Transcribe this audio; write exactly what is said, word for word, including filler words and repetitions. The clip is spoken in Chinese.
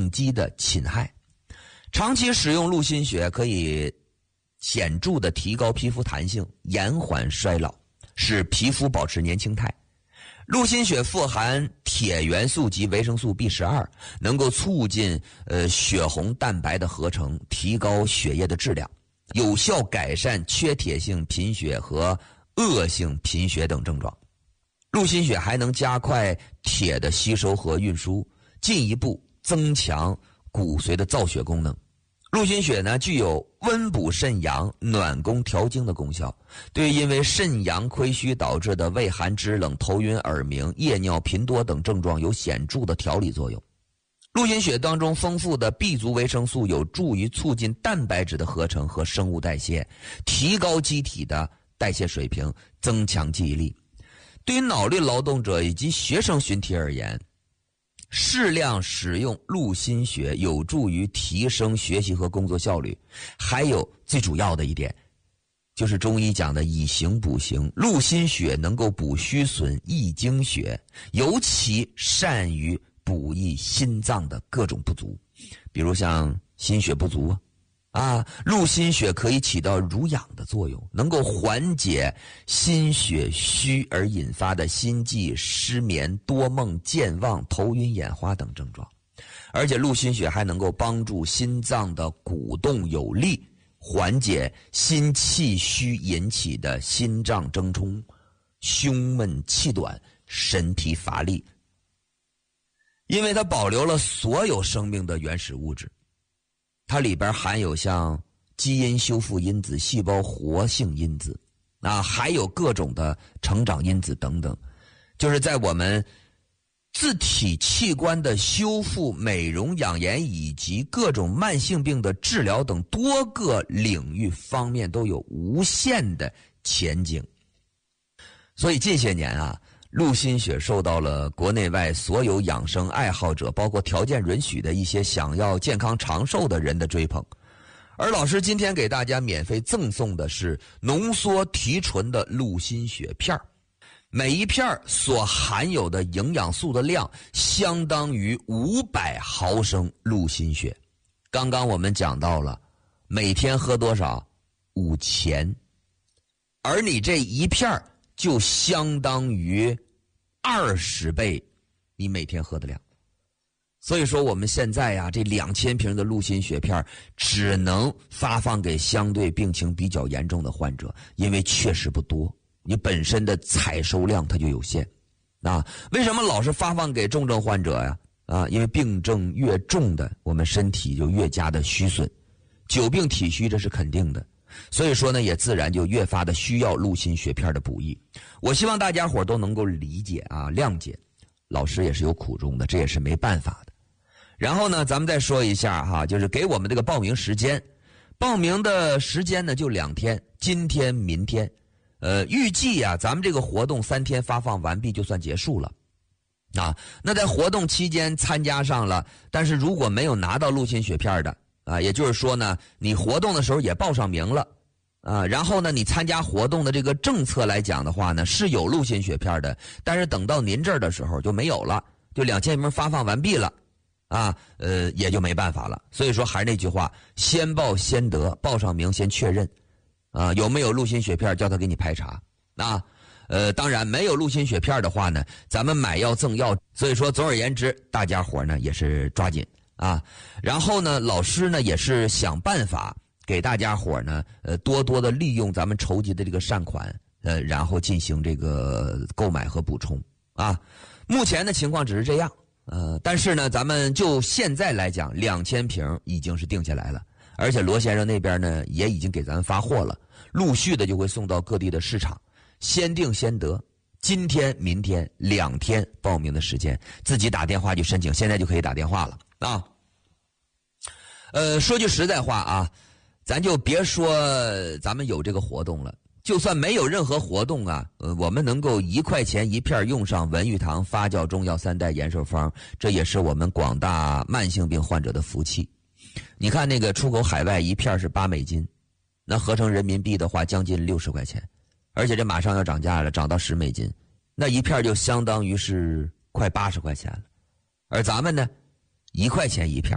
应激的侵害。长期使用陆心血可以显著的提高皮肤弹性，延缓衰老，使皮肤保持年轻态。陆心血富含铁元素及维生素 B 十二， 能够促进呃血红蛋白的合成，提高血液的质量，有效改善缺铁性贫血和恶性贫血等症状。陆心血还能加快铁的吸收和运输，进一步增强骨髓的造血功能。陆心血呢，具有温补肾阳、暖宫调经的功效，对因为肾阳亏虚导致的畏寒肢冷、头晕耳鸣、夜尿频多等症状有显著的调理作用。陆心血当中丰富的 B 族维生素有助于促进蛋白质的合成和生物代谢，提高机体的代谢水平，增强记忆力。对于脑力劳动者以及学生群体而言，适量使用陆心血有助于提升学习和工作效率。还有最主要的一点，就是中医讲的以形补形，陆心血能够补虚损、益精血，尤其善于补益心脏的各种不足，比如像心血不足啊。啊，陆心血可以起到濡养的作用，能够缓解心血虚而引发的心悸、失眠、多梦、健忘、头晕眼花等症状。而且陆心血还能够帮助心脏的鼓动有力，缓解心气虚引起的心脏怔冲、胸闷气短、身体乏力。因为它保留了所有生命的原始物质，它里边含有像基因修复因子、细胞活性因子啊，还有各种的成长因子等等，就是在我们自体器官的修复、美容养颜以及各种慢性病的治疗等多个领域方面都有无限的前景。所以近些年啊，陆心血受到了国内外所有养生爱好者，包括条件允许的一些想要健康长寿的人的追捧。而老师今天给大家免费赠送的是浓缩提纯的陆心血片，每一片所含有的营养素的量相当于五百毫升陆心血。刚刚我们讲到了每天喝多少？五钱。而你这一片就相当于二十倍你每天喝的量。所以说我们现在呀、啊，这两千瓶的陆心血片只能发放给相对病情比较严重的患者，因为确实不多，你本身的采收量它就有限啊。为什么老是发放给重症患者呀？啊，因为病症越重的，我们身体就越加的虚损，久病体虚这是肯定的。所以说呢，也自然就越发的需要陆心血片的补益。我希望大家伙都能够理解啊，谅解，老师也是有苦衷的，这也是没办法的。然后呢，咱们再说一下哈，就是给我们这个报名时间，报名的时间呢就两天，今天、明天。呃，预计啊，咱们这个活动三天发放完毕就算结束了。啊，那在活动期间参加上了，但是如果没有拿到陆心血片的。啊，也就是说呢，你活动的时候也报上名了，啊，然后呢，你参加活动的这个政策来讲的话呢，是有陆心血片的，但是等到您这儿的时候就没有了，就两千名发放完毕了，啊，呃，也就没办法了。所以说还是那句话，先报先得，报上名先确认，啊，有没有陆心血片叫他给你排查，啊，呃，当然没有陆心血片的话呢，咱们买药赠药。所以说总而言之，大家伙呢也是抓紧。啊，然后呢，老师呢也是想办法给大家伙呢，呃，多多的利用咱们筹集的这个善款，呃，然后进行这个购买和补充啊。目前的情况只是这样，呃，但是呢，咱们就现在来讲，两千瓶已经是定下来了，而且罗先生那边呢也已经给咱们发货了，陆续的就会送到各地的市场，先定先得。今天、明天两天报名的时间，自己打电话去申请，现在就可以打电话了。啊，呃，说句实在话啊，咱就别说咱们有这个活动了，就算没有任何活动啊，呃，我们能够一块钱一片用上文玉堂发酵中药三代延寿方，这也是我们广大慢性病患者的福气。你看那个出口海外一片是八美金，那合成人民币的话将近六十块钱，而且这马上要涨价了，涨到十美金，那一片就相当于是快八十块钱了。而咱们呢，一块钱一片。